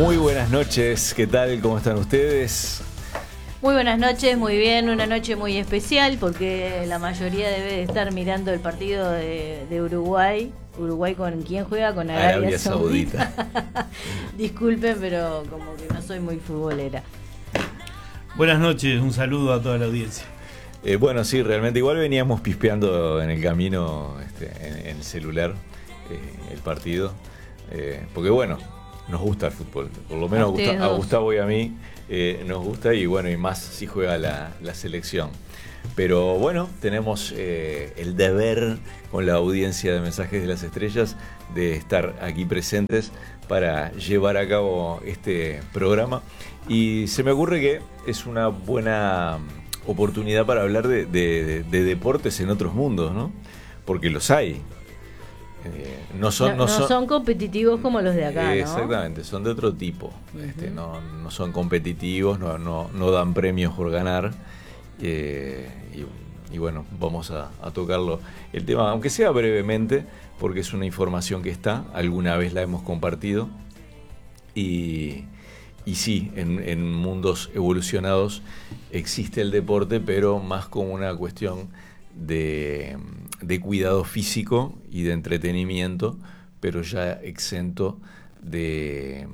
Muy buenas noches, ¿qué tal? ¿Cómo están ustedes? Muy buenas noches, muy bien, una noche muy especial porque la mayoría debe de estar mirando el partido de Uruguay. ¿Uruguay con quién juega? Con Arabia Saudita. Disculpen, pero como que no soy muy futbolera. Buenas noches, un saludo a toda la audiencia. Bueno, sí, realmente igual veníamos pispeando en el camino, en el celular, el partido, porque bueno, nos gusta el fútbol, por lo menos a Gustavo y a mí nos gusta, y bueno, y más si juega la selección. Pero bueno, tenemos el deber con la audiencia de Mensajes de las Estrellas de estar aquí presentes para llevar a cabo este programa, y se me ocurre que es una buena oportunidad para hablar de deportes en otros mundos, ¿no? Porque los hay. No son competitivos como los de acá, ¿no? Exactamente, son de otro tipo. No son competitivos, no dan premios por ganar. Y bueno, vamos a tocarlo el tema, aunque sea brevemente, porque es una información que está, alguna vez la hemos compartido. Y sí, en mundos evolucionados existe el deporte, pero más como una cuestión de cuidado físico y de entretenimiento, pero ya exento de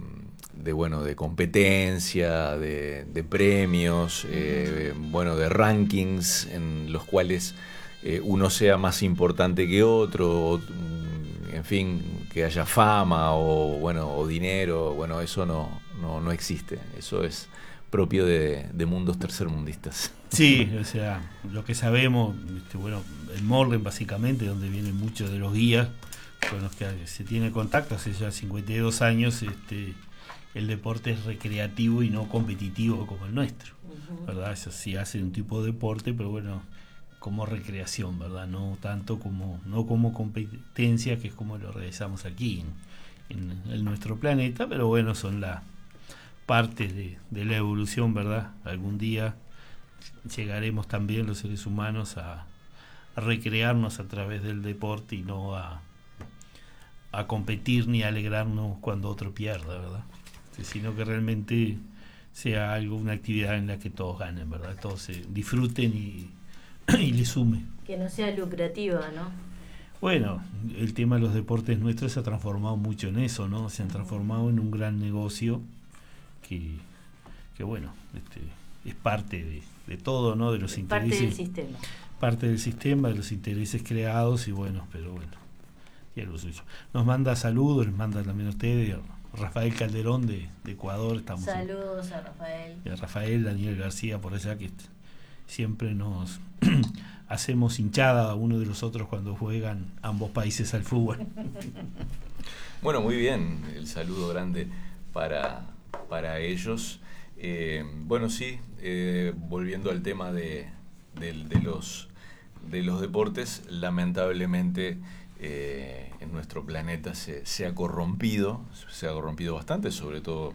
competencia, de premios, de rankings en los cuales uno sea más importante que otro, en fin, que haya fama o dinero. Bueno, eso no existe. Eso es propio de mundos tercermundistas. Sí, o sea, lo que sabemos, el Morlen básicamente, donde vienen muchos de los guías con los que se tiene contacto hace ya 52 años, el deporte es recreativo y no competitivo como el nuestro, ¿verdad? Eso sí hace un tipo de deporte, pero bueno, como recreación, ¿verdad? No tanto como competencia, que es como lo realizamos aquí en nuestro planeta, pero bueno, son la parte de la evolución, ¿verdad? Algún día llegaremos también los seres humanos a recrearnos a través del deporte y no a competir ni a alegrarnos cuando otro pierda, ¿verdad? Sino que realmente sea una actividad en la que todos ganen, ¿verdad? Todos se disfruten y le sume. Que no sea lucrativa, ¿no? Bueno, el tema de los deportes nuestros se ha transformado mucho en eso, ¿no? Se han transformado en un gran negocio que bueno, es parte de todo, ¿no? De los intereses. Parte del sistema. Parte del sistema, de los intereses creados, y bueno, pero bueno, y algo suyo. Nos manda saludos, les manda también a ustedes, Rafael Calderón de Ecuador. Saludos a Rafael. Y a Rafael, Daniel García por allá, que siempre nos hacemos hinchada a uno de los otros cuando juegan ambos países al fútbol. Bueno, muy bien, el saludo grande para ellos. Bueno, sí, volviendo al tema de los deportes, lamentablemente en nuestro planeta se ha corrompido bastante, sobre todo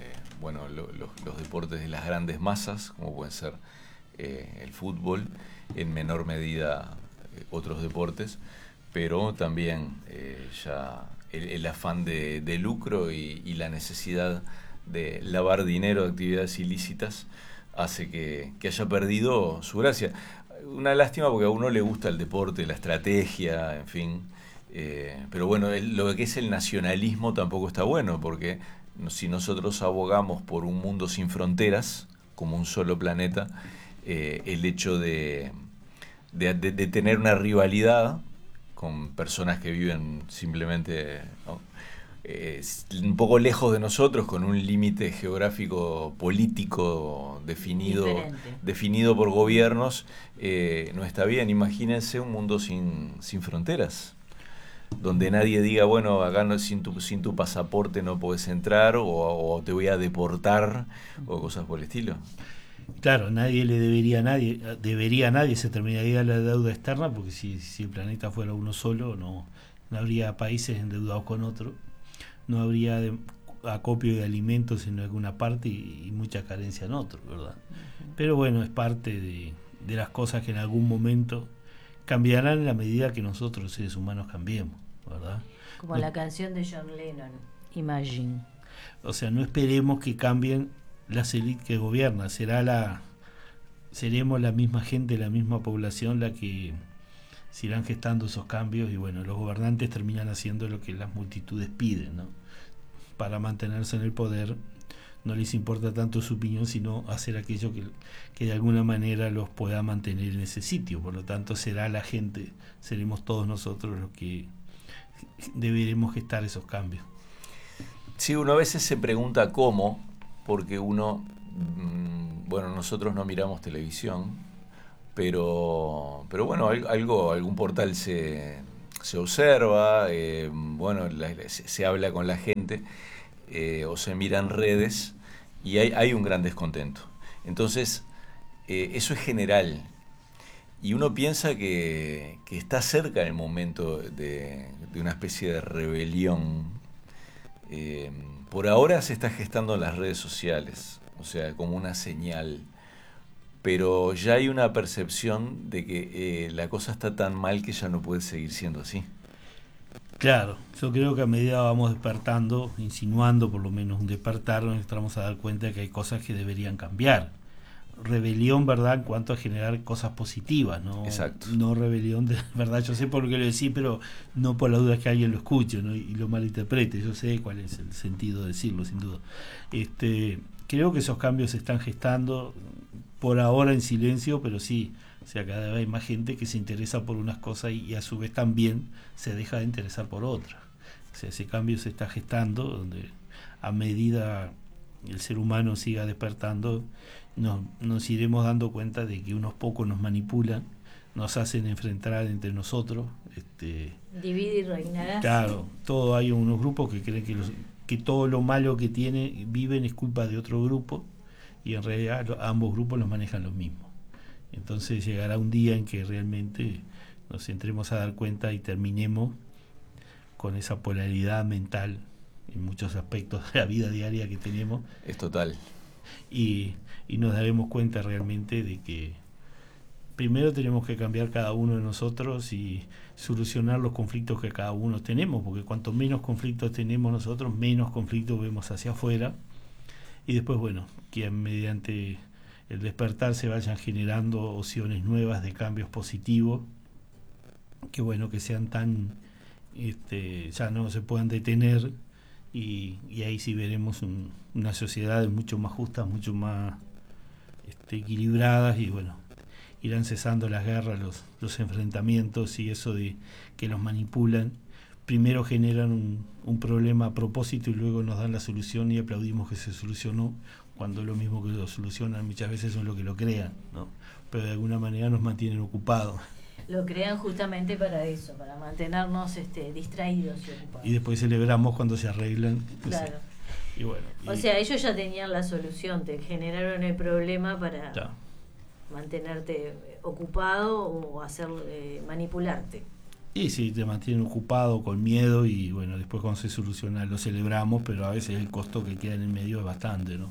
los deportes de las grandes masas, como pueden ser el fútbol, en menor medida otros deportes, pero también ya el afán de lucro y la necesidad de lavar dinero de actividades ilícitas hace que haya perdido su gracia. Una lástima, porque a uno le gusta el deporte, la estrategia, en fin, pero bueno, lo que es el nacionalismo tampoco está bueno, porque si nosotros abogamos por un mundo sin fronteras, como un solo planeta, el hecho de tener una rivalidad con personas que viven simplemente, ¿no?, un poco lejos de nosotros, con un límite geográfico político definido por gobiernos, no está bien. Imagínense un mundo sin fronteras, donde nadie diga, bueno, acá sin tu pasaporte no podés entrar, o te voy a deportar, o cosas por el estilo. Claro, nadie debería a nadie, se terminaría la deuda externa, porque si el planeta fuera uno solo, no habría países endeudados con otro, no habría acopio de alimentos en alguna parte y mucha carencia en otro, ¿verdad? Pero bueno, es parte de las cosas que en algún momento cambiarán en la medida que nosotros, los seres humanos, cambiemos, ¿verdad? Como la canción de John Lennon, Imagine. O sea, no esperemos que cambien las élites que gobiernan, seremos la misma gente, la misma población la que se irán gestando esos cambios, y bueno, los gobernantes terminan haciendo lo que las multitudes piden, ¿no? Para mantenerse en el poder no les importa tanto su opinión, sino hacer aquello que de alguna manera los pueda mantener en ese sitio. Por lo tanto, será la gente, seremos todos nosotros los que deberemos gestar esos cambios. Sí, uno a veces se pregunta cómo, porque uno, bueno, nosotros no miramos televisión, pero bueno, algún portal se observa, bueno, se habla con la gente, o se miran redes, y hay un gran descontento. Entonces, eso es general, y uno piensa que está cerca el momento de una especie de rebelión. Por ahora se está gestando en las redes sociales, o sea, como una señal, pero ya hay una percepción de que la cosa está tan mal que ya no puede seguir siendo así. Claro, yo creo que a medida vamos despertando, insinuando por lo menos un despertar, nos estamos a dar cuenta de que hay cosas que deberían cambiar. Rebelión, ¿verdad?, en cuanto a generar cosas positivas, ¿no? Exacto. No rebelión de verdad, yo sé por qué lo decís, pero no por la duda que alguien lo escuche, ¿no? Y lo malinterprete. Yo sé cuál es el sentido de decirlo, sin duda. Creo que esos cambios se están gestando por ahora en silencio, pero sí, o sea, cada vez hay más gente que se interesa por unas cosas y a su vez también se deja de interesar por otras. O sea, ese cambio se está gestando, donde a medida el ser humano siga despertando, nos iremos dando cuenta de que unos pocos nos manipulan, nos hacen enfrentar entre nosotros. Divide y reinarás. Claro, hay unos grupos que creen que todo lo malo que viven es culpa de otro grupo, y en realidad ambos grupos los manejan los mismos. Entonces llegará un día en que realmente nos entremos a dar cuenta y terminemos con esa polaridad mental en muchos aspectos de la vida diaria que tenemos. Es total. Y nos daremos cuenta realmente de que primero tenemos que cambiar cada uno de nosotros y solucionar los conflictos que cada uno tenemos, porque cuanto menos conflictos tenemos nosotros, menos conflictos vemos hacia afuera. Y después, bueno, que mediante el despertar se vayan generando opciones nuevas de cambios positivos, que bueno, que sean tan, ya no se puedan detener, y ahí sí veremos una sociedad mucho más justa, mucho más equilibradas, y bueno, irán cesando las guerras, los enfrentamientos, y eso de que los manipulan. Primero generan un problema a propósito y luego nos dan la solución y aplaudimos que se solucionó, cuando lo mismo que lo solucionan muchas veces son los que lo crean, ¿no? Pero de alguna manera nos mantienen ocupados. Lo crean justamente para eso, para mantenernos distraídos y ocupados. Y después celebramos cuando se arreglan. Claro. Y bueno, o sea, ellos ya tenían la solución, te generaron el problema para mantenerte ocupado o hacer manipularte. Y sí, te mantienen ocupado, con miedo, y bueno, después cuando se soluciona lo celebramos, pero a veces el costo que queda en el medio es bastante, ¿no?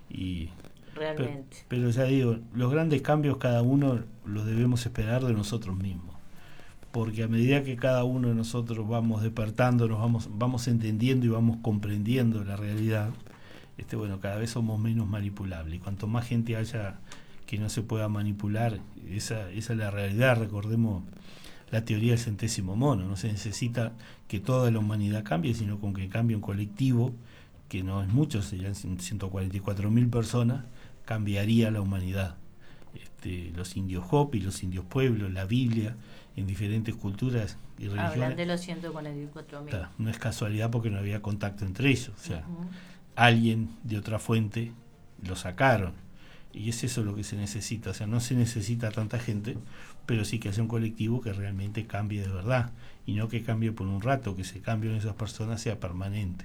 Realmente. Pero ya digo, los grandes cambios cada uno los debemos esperar de nosotros mismos, porque a medida que cada uno de nosotros vamos despertando, vamos entendiendo y vamos comprendiendo la realidad, bueno, cada vez somos menos manipulables, y cuanto más gente haya que no se pueda manipular, esa es la realidad. Recordemos la teoría del centésimo mono, no se necesita que toda la humanidad cambie, sino con que cambie un colectivo, que no es mucho, serían 144.000 personas, cambiaría la humanidad. Los indios Hopi, los indios pueblos, la Biblia, en diferentes culturas y religiones. Hablan de los 144.000. No es casualidad, porque no había contacto entre ellos, o sea, alguien de otra fuente lo sacaron, y es eso lo que se necesita. O sea, no se necesita tanta gente, pero sí que haya un colectivo que realmente cambie de verdad, y no que cambie por un rato, que ese cambio en esas personas sea permanente.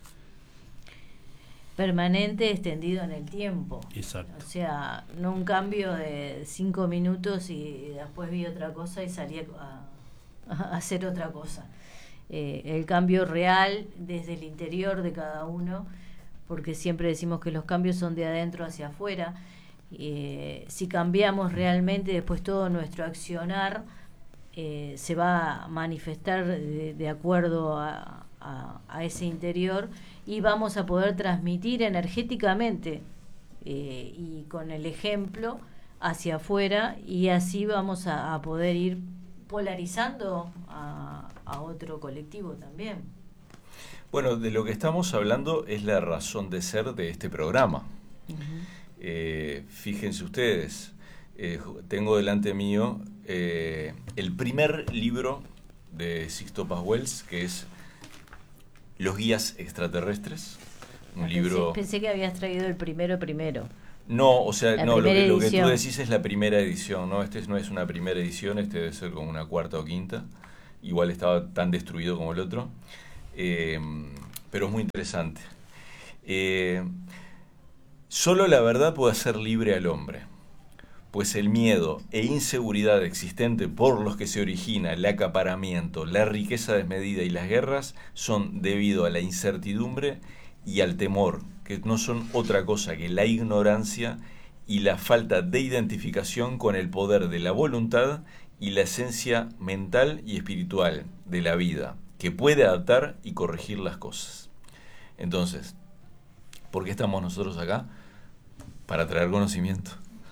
Permanente, extendido en el tiempo. Exacto. O sea, no un cambio de 5 minutos y después vi otra cosa y salí a hacer otra cosa. El cambio real desde el interior de cada uno, porque siempre decimos que los cambios son de adentro hacia afuera. Si cambiamos realmente, después todo nuestro accionar se va a manifestar de acuerdo a ese interior, y vamos a poder transmitir energéticamente y con el ejemplo hacia afuera, y así vamos a poder ir polarizando a otro colectivo también. Bueno, de lo que estamos hablando es la razón de ser de este programa. Fíjense ustedes, tengo delante mío el primer libro de Sixto Paz Wells, que es Los guías extraterrestres. Un libro... Pensé que habías traído el primero. No, o sea, no, lo que tú decís es la primera edición, ¿no? Este no es una primera edición, este debe ser como una cuarta o quinta. Igual estaba tan destruido como el otro. Pero es muy interesante. Solo la verdad puede hacer libre al hombre, pues el miedo e inseguridad existente por los que se origina el acaparamiento, la riqueza desmedida y las guerras son debido a la incertidumbre y al temor, que no son otra cosa que la ignorancia y la falta de identificación con el poder de la voluntad y la esencia mental y espiritual de la vida, que puede adaptar y corregir las cosas. Entonces, ¿por qué estamos nosotros acá? Para traer conocimiento.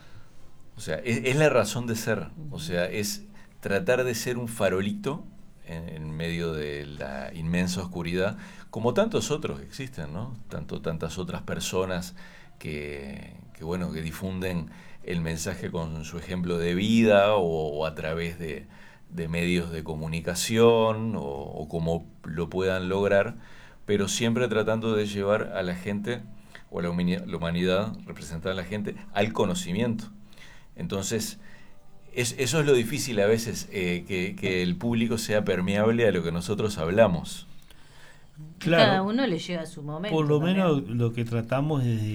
O sea, es la razón de ser. O sea, es tratar de ser un farolito en medio de la inmensa oscuridad, como tantos otros que existen, ¿no? Tantas otras personas que difunden el mensaje con su ejemplo de vida o a través de medios de comunicación o como lo puedan lograr, pero siempre tratando de llevar a la gente o a la humanidad, representar a la gente, al conocimiento. Entonces, eso es lo difícil a veces, que el público sea permeable a lo que nosotros hablamos. Claro, cada uno le llega a su momento. Por lo menos lo que tratamos es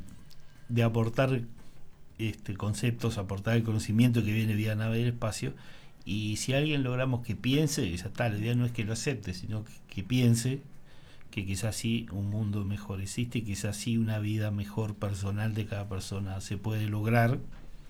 de aportar conceptos, aportar el conocimiento que viene vía nave del espacio, y si alguien logramos que piense, ya está, la idea no es que lo acepte, sino que piense que quizás sí un mundo mejor existe, quizás sí una vida mejor personal de cada persona se puede lograr,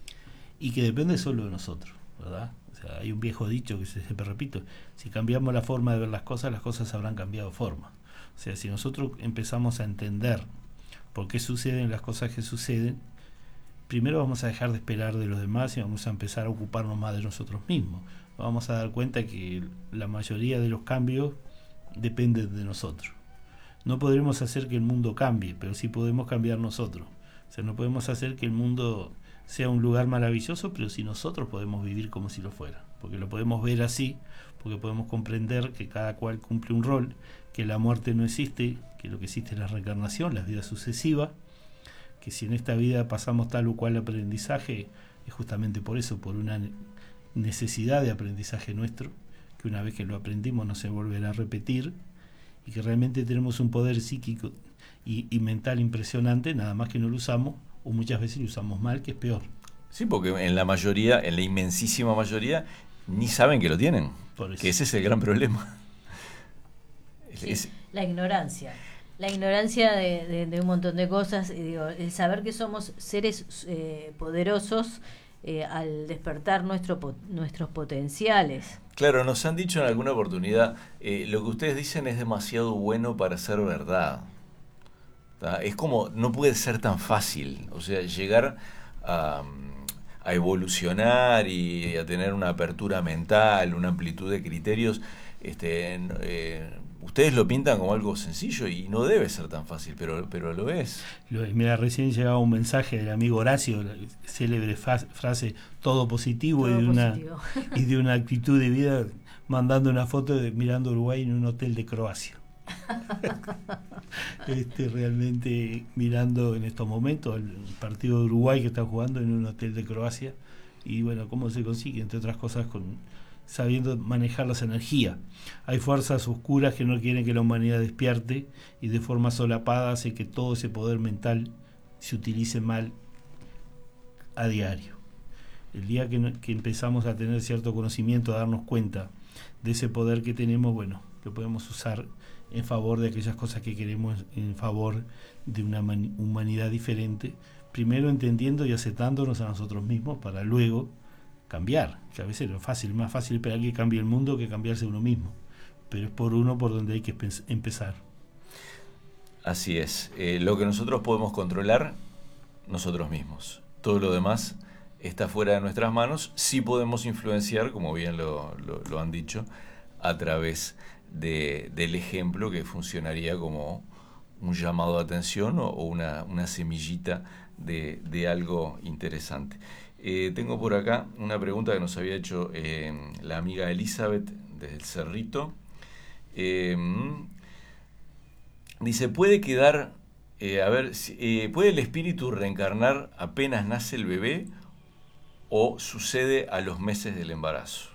y que depende solo de nosotros, ¿verdad? O sea, hay un viejo dicho que siempre repito: si cambiamos la forma de ver las cosas habrán cambiado forma. O sea, si nosotros empezamos a entender por qué suceden las cosas que suceden, primero vamos a dejar de esperar de los demás y vamos a empezar a ocuparnos más de nosotros mismos. Vamos a dar cuenta que la mayoría de los cambios dependen de nosotros. No podremos hacer que el mundo cambie, pero sí podemos cambiar nosotros. O sea, no podemos hacer que el mundo sea un lugar maravilloso, pero si nosotros podemos vivir como si lo fuera, porque lo podemos ver así, porque podemos comprender que cada cual cumple un rol, que la muerte no existe, que lo que existe es la reencarnación, la vida sucesiva, que si en esta vida pasamos tal o cual aprendizaje, es justamente por eso, por una necesidad de aprendizaje nuestro, que una vez que lo aprendimos no se volverá a repetir, y que realmente tenemos un poder psíquico y mental impresionante, nada más que no lo usamos, o muchas veces lo usamos mal, que es peor. Sí, porque en la inmensísima mayoría, ni saben que lo tienen, que ese es el gran problema. Sí, la ignorancia de un montón de cosas, y digo, el saber que somos seres poderosos al despertar nuestros potenciales. Claro, nos han dicho en alguna oportunidad, lo que ustedes dicen es demasiado bueno para ser verdad. ¿Tá? Es como, no puede ser tan fácil, o sea, llegar a evolucionar y a tener una apertura mental, una amplitud de criterios, ustedes lo pintan como algo sencillo y no debe ser tan fácil, pero lo es. Mira, recién llegaba un mensaje del amigo Horacio, la célebre frase todo positivo, todo y de una actitud de vida, mandando una foto mirando Uruguay en un hotel de Croacia. Realmente mirando en estos momentos el partido de Uruguay que está jugando en un hotel de Croacia, y bueno, cómo se consigue, entre otras cosas, sabiendo manejar las energías. Hay fuerzas oscuras que no quieren que la humanidad despierte, y de forma solapada hace que todo ese poder mental se utilice mal a diario. El día que empezamos a tener cierto conocimiento, a darnos cuenta de ese poder que tenemos, bueno, lo podemos usar en favor de aquellas cosas que queremos, en favor de una humanidad diferente, primero entendiendo y aceptándonos a nosotros mismos para luego cambiar, que a veces es más fácil esperar que cambie el mundo que cambiarse uno mismo, pero es por donde hay que empezar. Así es. Lo que nosotros podemos controlar, nosotros mismos. Todo lo demás está fuera de nuestras manos. Sí podemos influenciar, como bien lo han dicho, a través del ejemplo, que funcionaría como un llamado de atención o una semillita de algo interesante. Tengo por acá una pregunta que nos había hecho la amiga Elizabeth desde el Cerrito. Dice, ¿puede quedar, puede el espíritu reencarnar apenas nace el bebé o sucede a los meses del embarazo?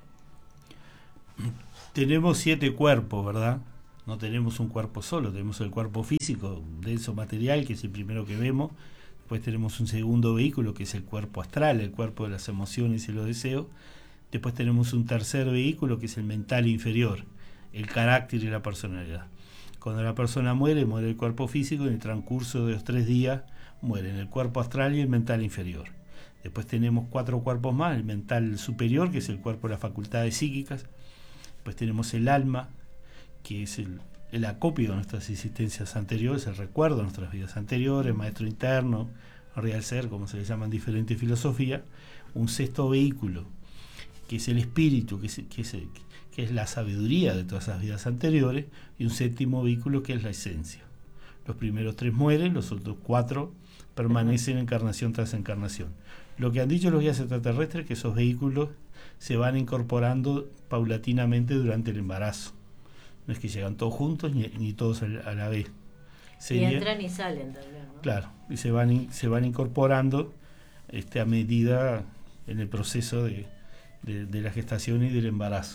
Tenemos 7 cuerpos, ¿verdad? No tenemos un cuerpo solo, tenemos el cuerpo físico, denso material, que es el primero que vemos. Después tenemos un segundo vehículo, que es el cuerpo astral, el cuerpo de las emociones y los deseos. Después tenemos un tercer vehículo, que es el mental inferior, el carácter y la personalidad. Cuando la persona muere el cuerpo físico, en el transcurso de los 3 días mueren el cuerpo astral y el mental inferior. Después tenemos 4 cuerpos más, el mental superior, que es el cuerpo de las facultades psíquicas. Después tenemos el alma, que es el acopio de nuestras existencias anteriores, el recuerdo de nuestras vidas anteriores, maestro interno, real ser, como se le llama en diferentes filosofías. Un sexto vehículo, que es el espíritu, que es la sabiduría de todas esas vidas anteriores, y un séptimo vehículo, que es la esencia. Los primeros 3 mueren, los otros 4 permanecen encarnación tras encarnación. Lo que han dicho los guías extraterrestres es que esos vehículos se van incorporando paulatinamente durante el embarazo. No es que llegan todos juntos ni todos a la vez. Y entran y salen también, ¿no? Claro, y se van incorporando a medida en el proceso de la gestación y del embarazo.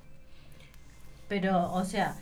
Pero, o sea,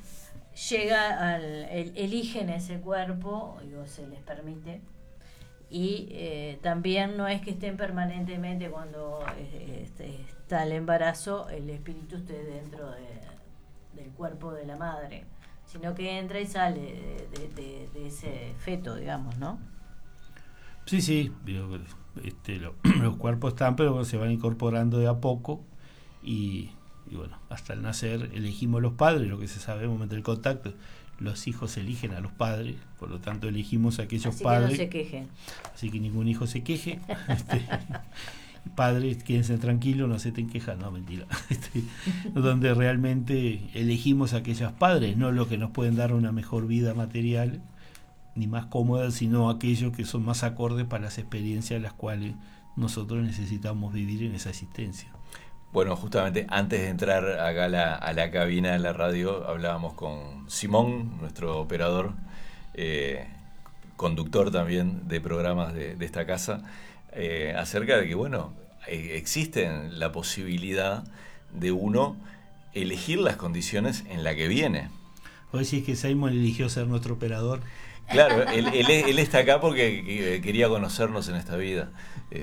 eligen ese cuerpo, se les permite, y también no es que estén permanentemente cuando está el embarazo, el espíritu esté dentro del cuerpo de la madre, sino que entra y sale de ese feto, digamos, ¿no? Sí, los cuerpos están, pero se van incorporando de a poco y bueno, hasta el nacer elegimos los padres, lo que se sabe en el momento del contacto. Los hijos eligen a los padres, por lo tanto elegimos a aquellos padres. Así que no se quejen. Así que ningún hijo se queje. Padres, quédense tranquilos, no se te quejas, no, mentira. Donde realmente elegimos a aquellos padres, no los que nos pueden dar una mejor vida material, ni más cómoda, sino aquellos que son más acordes para las experiencias las cuales nosotros necesitamos vivir en esa existencia. Bueno, justamente antes de entrar acá a la cabina de la radio, hablábamos con Simón, nuestro operador, conductor también de programas de esta casa, acerca de que, bueno, existe la posibilidad de uno elegir las condiciones en las que viene. ¿Vos decís que Simon eligió ser nuestro operador? Claro, él está acá porque quería conocernos en esta vida.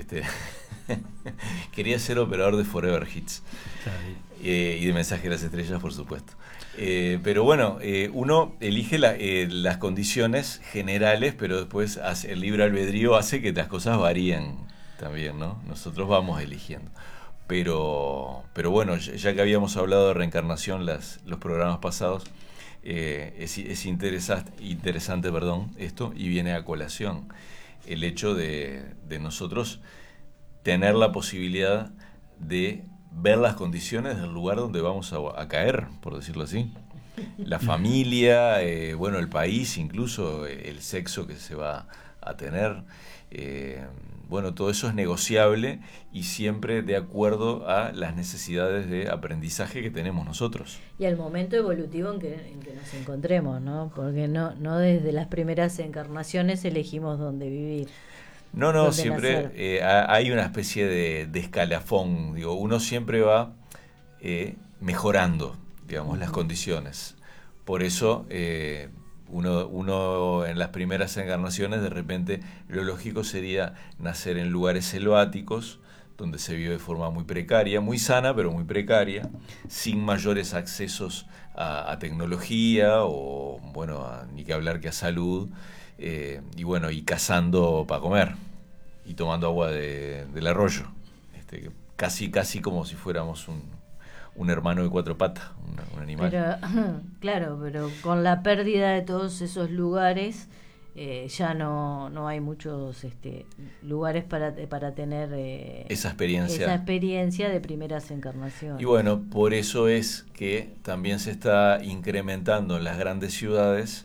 Quería ser operador de Forever Hits y de Mensaje de las Estrellas, por supuesto. Pero bueno, uno elige las condiciones generales, pero después el libre albedrío hace que las cosas varíen también, ¿no? Nosotros vamos eligiendo. Pero bueno, ya que habíamos hablado de reencarnación los programas pasados, es interesante, esto, y viene a colación el hecho de nosotros tener la posibilidad de ver las condiciones del lugar donde vamos a caer, por decirlo así. La familia, el país, incluso el sexo que se va a tener. Todo eso es negociable y siempre de acuerdo a las necesidades de aprendizaje que tenemos nosotros. Y al momento evolutivo en que nos encontremos, ¿no? Porque no desde las primeras encarnaciones elegimos dónde vivir. No, siempre hay una especie de escalafón. Uno siempre va mejorando, las condiciones. Por eso uno en las primeras encarnaciones, de repente, lo lógico sería nacer en lugares selváticos, donde se vive de forma muy precaria, muy sana, pero muy precaria, sin mayores accesos a tecnología o, ni que hablar que a salud. Y cazando para comer y tomando agua del arroyo, casi como si fuéramos un hermano de 4 patas, un animal. Pero, claro, pero con la pérdida de todos esos lugares ya no hay muchos lugares para tener esa experiencia de primeras encarnaciones. Y bueno, por eso es que también se está incrementando en las grandes ciudades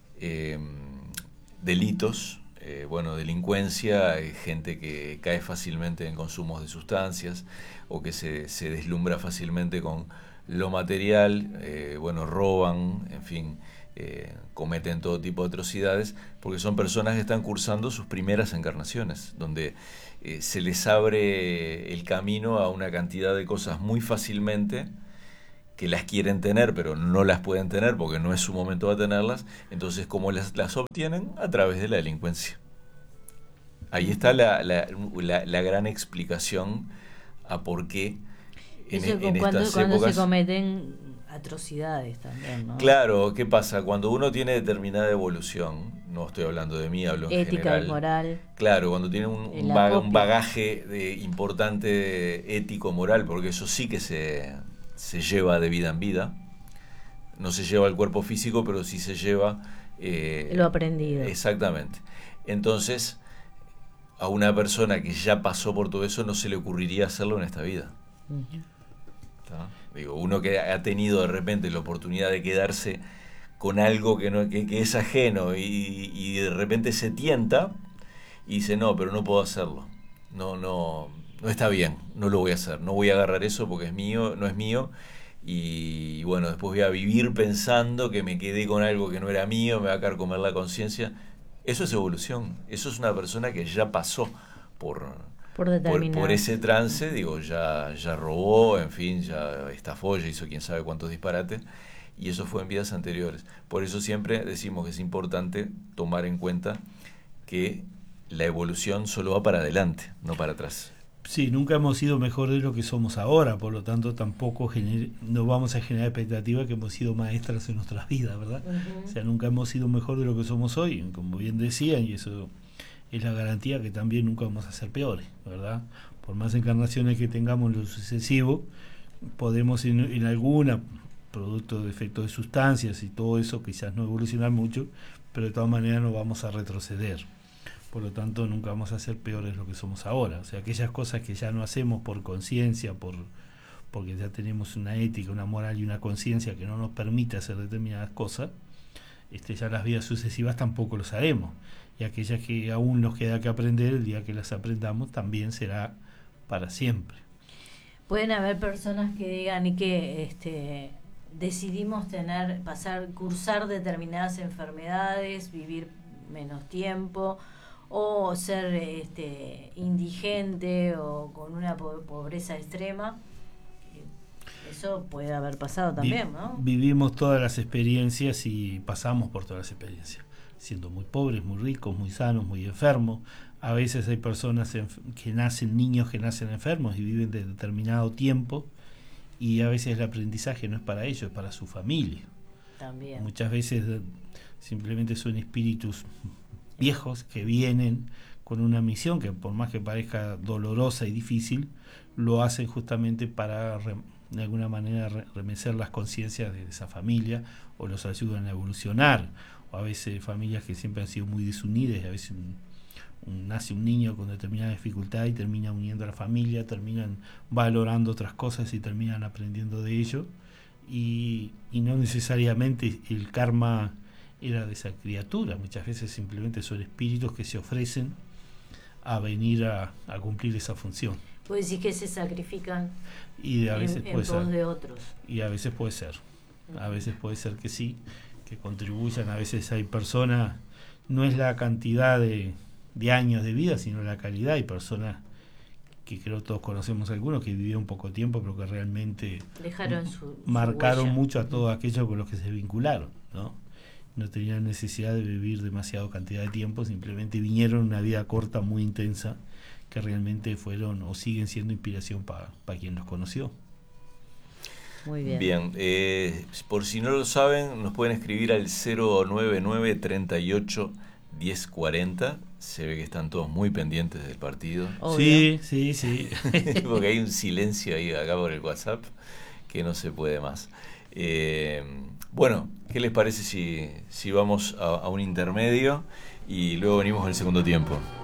delitos, delincuencia, gente que cae fácilmente en consumos de sustancias o que se deslumbra fácilmente con lo material, roban, en fin, cometen todo tipo de atrocidades, porque son personas que están cursando sus primeras encarnaciones, donde se les abre el camino a una cantidad de cosas muy fácilmente, que las quieren tener, pero no las pueden tener porque no es su momento de tenerlas. Entonces, ¿cómo las obtienen? A través de la delincuencia. Ahí está la gran explicación a por qué en estas cuando épocas se cometen atrocidades también, ¿no? Claro, ¿qué pasa? Cuando uno tiene determinada evolución, no estoy hablando de mí, hablo en ética general. Y moral. Claro, cuando tiene un bagaje importante ético, moral, porque eso sí que se lleva de vida en vida. No se lleva el cuerpo físico, pero sí se lleva lo aprendido. Exactamente. Entonces, a una persona que ya pasó por todo eso no se le ocurriría hacerlo en esta vida. Digo, uno que ha tenido de repente la oportunidad de quedarse con algo que es ajeno y de repente se tienta y dice, no, pero no puedo hacerlo. No está bien, no lo voy a hacer. No voy a agarrar eso porque es mío, no es mío. Y bueno, después voy a vivir pensando que me quedé con algo que no era mío, me va a carcomer la conciencia. Eso es evolución. Eso es una persona que ya pasó por ese trance, digo, ya robó, en fin, ya estafó, ya hizo quién sabe cuántos disparates, y eso fue en vidas anteriores. Por eso siempre decimos que es importante tomar en cuenta que la evolución solo va para adelante, no para atrás. Sí, nunca hemos sido mejor de lo que somos ahora, por lo tanto tampoco no vamos a generar expectativa que hemos sido maestras en nuestras vidas, ¿verdad? Uh-huh. O sea, nunca hemos sido mejor de lo que somos hoy, como bien decían, y eso es la garantía que también nunca vamos a ser peores, ¿verdad? Por más encarnaciones que tengamos en lo sucesivo, podemos en alguna, producto de efectos de sustancias y todo eso, quizás no evolucionar mucho, pero de todas maneras no vamos a retroceder. Por lo tanto, nunca vamos a ser peores de lo que somos ahora. O sea, aquellas cosas que ya no hacemos por conciencia, porque ya tenemos una ética, una moral y una conciencia que no nos permite hacer determinadas cosas, ya las vidas sucesivas tampoco lo haremos. Y aquellas que aún nos queda que aprender, el día que las aprendamos, también será para siempre. Pueden haber personas que digan y que decidimos cursar determinadas enfermedades, vivir menos tiempo, o ser indigente o con una pobreza extrema. Eso puede haber pasado también, ¿no? Vivimos todas las experiencias y pasamos por todas las experiencias, siendo muy pobres, muy ricos, muy sanos, muy enfermos. A veces hay personas niños que nacen enfermos y viven de determinado tiempo, y a veces el aprendizaje no es para ellos, es para su familia. También. Muchas veces simplemente son espíritus viejos que vienen con una misión que, por más que parezca dolorosa y difícil, lo hacen justamente para de alguna manera remecer las conciencias de esa familia, o los ayudan a evolucionar. O a veces familias que siempre han sido muy desunidas, y a veces nace un niño con determinada dificultad y termina uniendo a la familia, terminan valorando otras cosas y terminan aprendiendo de ello, y no necesariamente el karma era de esa criatura. Muchas veces simplemente son espíritus que se ofrecen a venir a cumplir esa función. Puede decir que se sacrifican y a veces en pos de otros. Y a veces puede ser. A veces puede ser que sí, que contribuyan. A veces hay personas, no es la cantidad de años de vida, sino la calidad. Hay personas que creo todos conocemos algunos que vivieron poco tiempo, pero que realmente marcaron su mucho a todos aquellos con los que se vincularon, ¿no? No tenían necesidad de vivir demasiada cantidad de tiempo, simplemente vinieron una vida corta, muy intensa, que realmente fueron o siguen siendo inspiración para quien los conoció. Muy bien. Bien, por si no lo saben, nos pueden escribir al 099 38 1040. Se ve que están todos muy pendientes del partido. Sí. Porque hay un silencio ahí acá por el WhatsApp que no se puede más. Bueno, ¿qué les parece si vamos a un intermedio y luego venimos al segundo tiempo?